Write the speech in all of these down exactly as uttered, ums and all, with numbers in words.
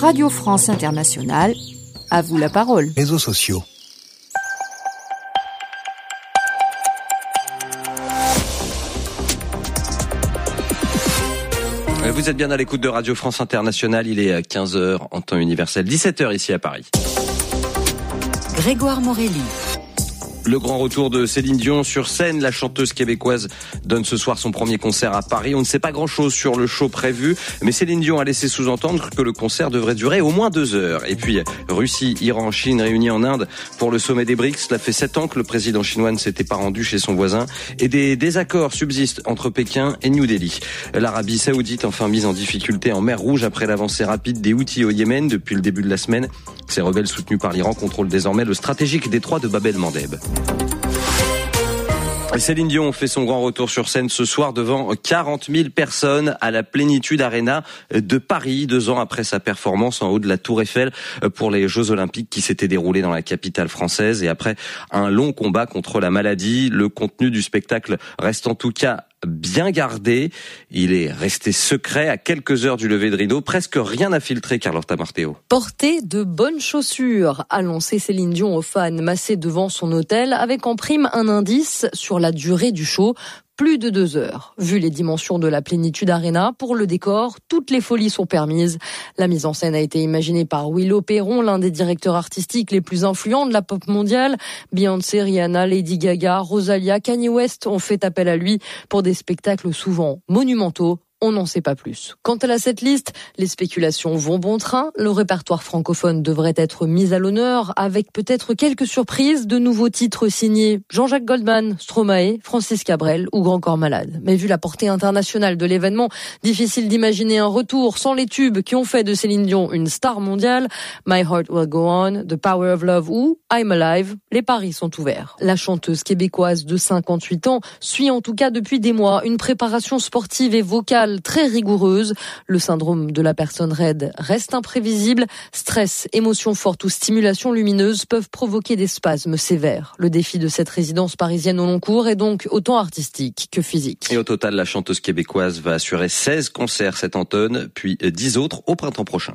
Radio France Internationale, à vous la parole. Réseaux sociaux. Vous êtes bien à l'écoute de Radio France Internationale, il est quinze heures en temps universel, dix-sept heures ici à Paris. Grégoire Morelli. Le grand retour de Céline Dion sur scène. La chanteuse québécoise donne ce soir son premier concert à Paris. On ne sait pas grand-chose sur le show prévu, mais Céline Dion a laissé sous-entendre que le concert devrait durer au moins deux heures. Et puis, Russie, Iran, Chine réunis en Inde pour le sommet des BRICS. Cela fait sept ans que le président chinois ne s'était pas rendu chez son voisin. Et des désaccords subsistent entre Pékin et New Delhi. L'Arabie Saoudite, enfin mise en difficulté en mer Rouge après l'avancée rapide des Houthis au Yémen depuis le début de la semaine. Ces rebelles soutenus par l'Iran contrôlent désormais le stratégique détroit de Bab el-Mandeb. Céline Dion fait son grand retour sur scène ce soir devant quarante mille personnes à la Plénitude Arena de Paris, deux ans après sa performance en haut de la Tour Eiffel pour les Jeux Olympiques qui s'étaient déroulés dans la capitale française. Et après un long combat contre la maladie, le contenu du spectacle reste en tout cas bien gardé. Il est resté secret à quelques heures du lever de rideau. Presque rien n'a filtré, Carlotta Marteo. Portez de bonnes chaussures, a lancé Céline Dion aux fans massés devant son hôtel, avec en prime un indice sur la durée du show. Plus de deux heures. Vu les dimensions de la Plénitude Arena, pour le décor, toutes les folies sont permises. La mise en scène a été imaginée par Willow Perron, l'un des directeurs artistiques les plus influents de la pop mondiale. Beyoncé, Rihanna, Lady Gaga, Rosalia, Kanye West ont fait appel à lui pour des spectacles souvent monumentaux. On n'en sait pas plus. Quant à la setlist, les spéculations vont bon train. Le répertoire francophone devrait être mis à l'honneur avec peut-être quelques surprises, de nouveaux titres signés Jean-Jacques Goldman, Stromae, Francis Cabrel ou Grand Corps Malade. Mais vu la portée internationale de l'événement, difficile d'imaginer un retour sans les tubes qui ont fait de Céline Dion une star mondiale. My Heart Will Go On, The Power of Love ou I'm Alive, les paris sont ouverts. La chanteuse québécoise de cinquante-huit ans suit en tout cas depuis des mois une préparation sportive et vocale très rigoureuse. Le syndrome de la personne raide reste imprévisible. Stress, émotions fortes ou stimulation lumineuse peuvent provoquer des spasmes sévères. Le défi de cette résidence parisienne au long cours est donc autant artistique que physique. Et au total, la chanteuse québécoise va assurer seize concerts cet automne, puis dix autres au printemps prochain.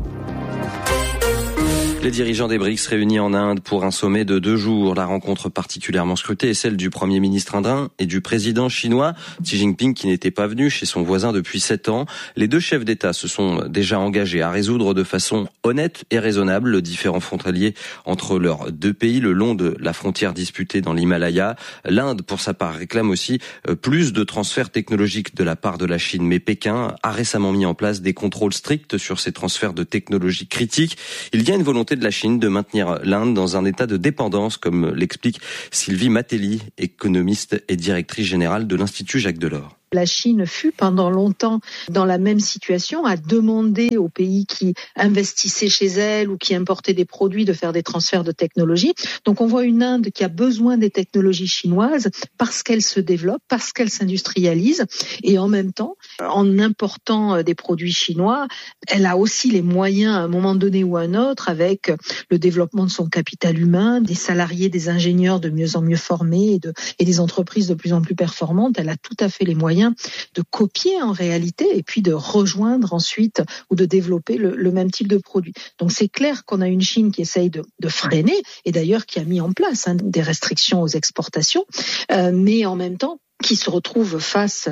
Les dirigeants des BRICS réunis en Inde pour un sommet de deux jours. La rencontre particulièrement scrutée est celle du Premier ministre indien et du président chinois, Xi Jinping, qui n'était pas venu chez son voisin depuis sept ans. Les deux chefs d'État se sont déjà engagés à résoudre de façon honnête et raisonnable le différend frontalier entre leurs deux pays le long de la frontière disputée dans l'Himalaya. L'Inde, pour sa part, réclame aussi plus de transferts technologiques de la part de la Chine. Mais Pékin a récemment mis en place des contrôles stricts sur ces transferts de technologies critiques. Il y a une volonté de la Chine de maintenir l'Inde dans un état de dépendance, comme l'explique Sylvie Matelli, économiste et directrice générale de l'Institut Jacques Delors. La Chine fut pendant longtemps dans la même situation, à demander aux pays qui investissaient chez elle ou qui importaient des produits de faire des transferts de technologie. Donc on voit une Inde qui a besoin des technologies chinoises parce qu'elle se développe, parce qu'elle s'industrialise, et en même temps, en important des produits chinois, elle a aussi les moyens à un moment donné ou à un autre, avec le développement de son capital humain, des salariés, des ingénieurs de mieux en mieux formés et, de, et des entreprises de plus en plus performantes. Elle a tout à fait les moyens de copier en réalité et puis de rejoindre ensuite ou de développer le, le même type de produit. Donc c'est clair qu'on a une Chine qui essaye de, de freiner et d'ailleurs qui a mis en place hein, des restrictions aux exportations, euh, mais en même temps qui se retrouve face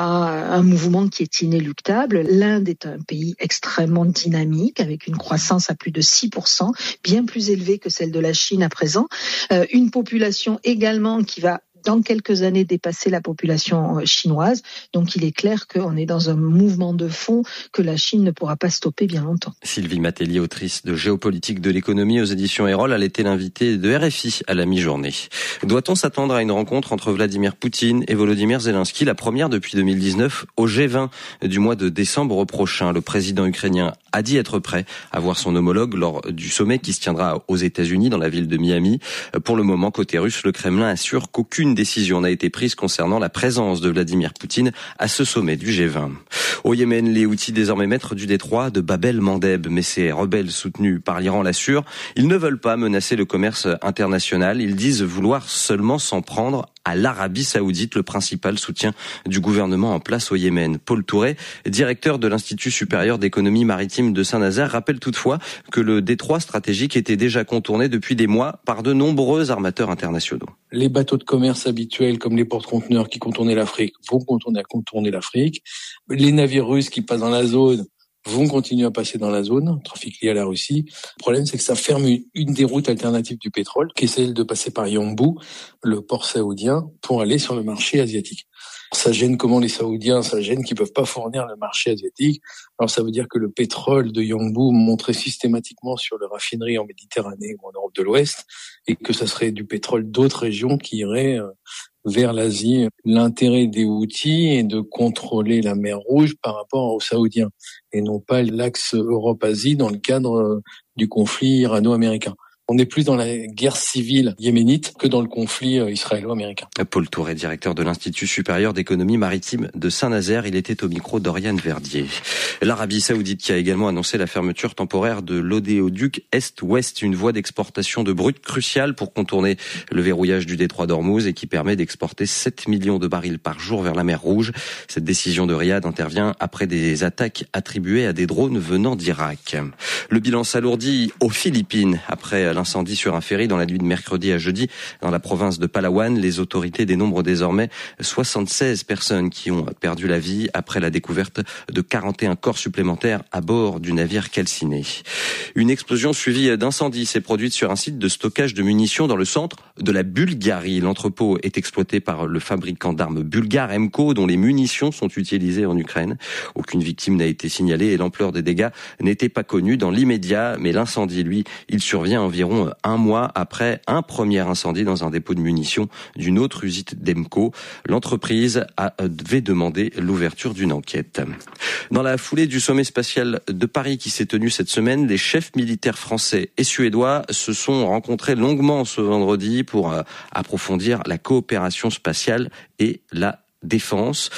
à un mouvement qui est inéluctable. L'Inde est un pays extrêmement dynamique, avec une croissance à plus de six pour cent, bien plus élevée que celle de la Chine à présent. Euh, une population également qui va dans quelques années dépasser la population chinoise. Donc il est clair qu'on est dans un mouvement de fond que la Chine ne pourra pas stopper bien longtemps. Sylvie Matelli, autrice de Géopolitique de l'économie aux éditions Erol, elle était l'invitée de R F I à la mi-journée. Doit-on s'attendre à une rencontre entre Vladimir Poutine et Volodymyr Zelensky, la première depuis deux mille dix-neuf, au G vingt du mois de décembre prochain? Le président ukrainien a dit être prêt à voir son homologue lors du sommet qui se tiendra aux États-Unis dans la ville de Miami. Pour le moment, côté russe, le Kremlin assure qu'aucune décision n'a été prise concernant la présence de Vladimir Poutine à ce sommet du G vingt. Au Yémen, les Houthis désormais maîtres du détroit de Bab el-Mandeb, mais ces rebelles soutenus par l'Iran l'assurent, ils ne veulent pas menacer le commerce international, ils disent vouloir seulement s'en prendre à l'Arabie Saoudite, le principal soutien du gouvernement en place au Yémen. Paul Touré, directeur de l'Institut supérieur d'économie maritime de Saint-Nazaire, rappelle toutefois que le détroit stratégique était déjà contourné depuis des mois par de nombreux armateurs internationaux. Les bateaux de commerce habituels comme les porte-conteneurs qui contournaient l'Afrique vont contourner, contourner l'Afrique. Les navires russes qui passent dans la zone vont continuer à passer dans la zone, trafic lié à la Russie. Le problème, c'est que ça ferme une des routes alternatives du pétrole, qui est celle de passer par Yanbu, le port saoudien, pour aller sur le marché asiatique. Ça gêne comment les Saoudiens? Ça gêne qu'ils peuvent pas fournir le marché asiatique. Alors ça veut dire que le pétrole de Yanbu monterait systématiquement sur les raffineries en Méditerranée ou en Europe de l'Ouest, et que ça serait du pétrole d'autres régions qui iraient vers l'Asie. L'intérêt des Houthis est de contrôler la mer Rouge par rapport aux Saoudiens, et non pas l'axe Europe-Asie dans le cadre du conflit irano-américain. On est plus dans la guerre civile yéménite que dans le conflit israélo-américain. Paul Touré, directeur de l'Institut supérieur d'économie maritime de Saint-Nazaire, il était au micro d'Oriane Verdier. L'Arabie Saoudite qui a également annoncé la fermeture temporaire de l'Odéoduc Est-Ouest, une voie d'exportation de brut cruciale pour contourner le verrouillage du détroit d'Ormuz et qui permet d'exporter sept millions de barils par jour vers la mer Rouge. Cette décision de Riyad intervient après des attaques attribuées à des drones venant d'Irak. Le bilan s'alourdit aux Philippines après l'incendie sur un ferry dans la nuit de mercredi à jeudi dans la province de Palawan. Les autorités dénombrent désormais soixante-seize personnes qui ont perdu la vie après la découverte de quarante et un corps supplémentaires à bord du navire calciné. Une explosion suivie d'incendie s'est produite sur un site de stockage de munitions dans le centre de la Bulgarie. L'entrepôt est exploité par le fabricant d'armes bulgare Emco, dont les munitions sont utilisées en Ukraine. Aucune victime n'a été signalée et l'ampleur des dégâts n'était pas connue dans l'immédiat, mais l'incendie, lui, il survient environ un mois après un premier incendie dans un dépôt de munitions d'une autre usine d'Emco. L'entreprise avait demandé l'ouverture d'une enquête. Dans la foulée du sommet spatial de Paris qui s'est tenu cette semaine, les chefs militaires français et suédois se sont rencontrés longuement ce vendredi pour approfondir la coopération spatiale et la défense.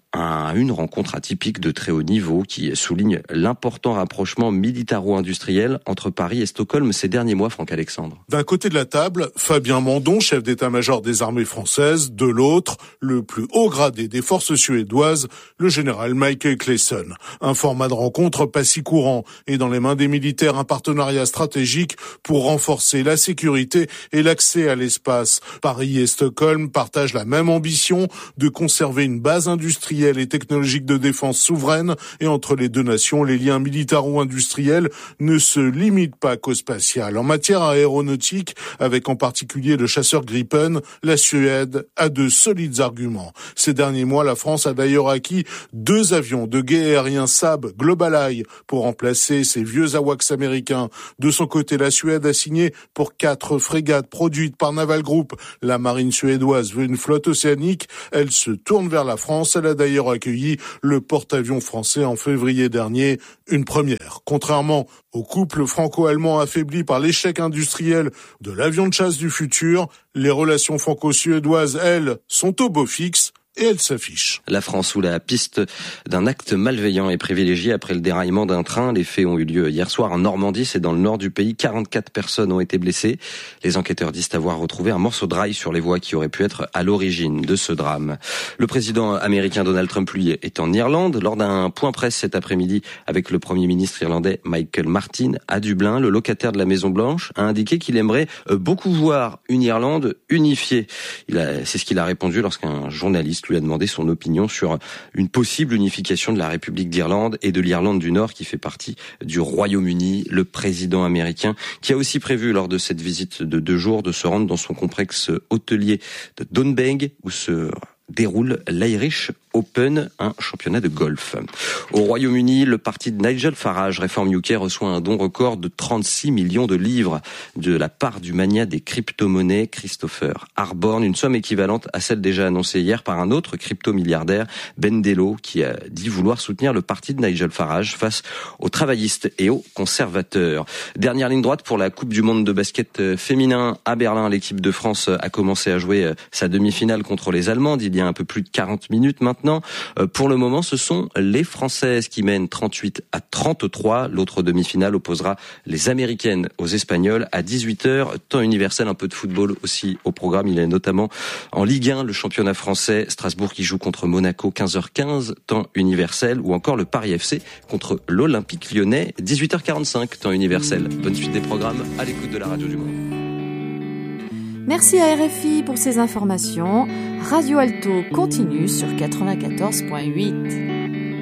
Une rencontre atypique de très haut niveau qui souligne l'important rapprochement militaro-industriel entre Paris et Stockholm ces derniers mois, Franck Alexandre. D'un côté de la table, Fabien Mandon, chef d'état-major des armées françaises. De l'autre, le plus haut gradé des forces suédoises, le général Michael Claesson. Un format de rencontre pas si courant et dans les mains des militaires un partenariat stratégique pour renforcer la sécurité et l'accès à l'espace. Paris et Stockholm partagent la même ambition de conserver une base industrielle et technologique de défense souveraine, et entre les deux nations, les liens militaro-industriels ne se limitent pas qu'au spatial. En matière aéronautique, avec en particulier le chasseur Gripen, la Suède a de solides arguments. Ces derniers mois, la France a d'ailleurs acquis deux avions de guet aérien Saab GlobalEye pour remplacer ses vieux AWACS américains. De son côté, la Suède a signé pour quatre frégates produites par Naval Group. La marine suédoise veut une flotte océanique. Elle se tourne vers la France. Elle a d'ailleurs accueilli le porte-avions français en février dernier, une première. Contrairement au couple franco-allemand affaibli par l'échec industriel de l'avion de chasse du futur, les relations franco-suédoises, elles, sont au beau fixe. Et elle s'affiche. La France sous la piste d'un acte malveillant est privilégiée après le déraillement d'un train. Les faits ont eu lieu hier soir en Normandie, c'est dans le nord du pays. quarante-quatre personnes ont été blessées. Les enquêteurs disent avoir retrouvé un morceau de rail sur les voies qui aurait pu être à l'origine de ce drame. Le président américain Donald Trump, lui, est en Irlande. Lors d'un point presse cet après-midi avec le premier ministre irlandais Michael Martin à Dublin, le locataire de la Maison-Blanche a indiqué qu'il aimerait beaucoup voir une Irlande unifiée. Il a, c'est ce qu'il a répondu lorsqu'un journaliste lui a demandé son opinion sur une possible unification de la République d'Irlande et de l'Irlande du Nord qui fait partie du Royaume-Uni. Le président américain qui a aussi prévu lors de cette visite de deux jours de se rendre dans son complexe hôtelier de Doonbeg où se déroule l'Irish Open, un championnat de golf. Au Royaume-Uni, le parti de Nigel Farage, Reform U K, reçoit un don record de trente-six millions de livres de la part du magnat des crypto-monnaies Christopher Harborn, une somme équivalente à celle déjà annoncée hier par un autre crypto-milliardaire, Ben Dello, qui a dit vouloir soutenir le parti de Nigel Farage face aux travaillistes et aux conservateurs. Dernière ligne droite pour la Coupe du Monde de basket féminin à Berlin. L'équipe de France a commencé à jouer sa demi-finale contre les Allemandes il y a un peu plus de quarante minutes maintenant. maintenant. Pour le moment, ce sont les Françaises qui mènent trente-huit à trente-trois. L'autre demi-finale opposera les Américaines aux Espagnols à dix-huit heures, temps universel. Un peu de football aussi au programme. Il est notamment en Ligue un, le championnat français. Strasbourg qui joue contre Monaco, quinze heures quinze, temps universel. Ou encore le Paris F C contre l'Olympique Lyonnais, dix-huit heures quarante-cinq, temps universel. Bonne suite des programmes à l'écoute de la radio du Mans. Merci à R F I pour ces informations. Radio Alto continue sur quatre-vingt-quatorze virgule huit.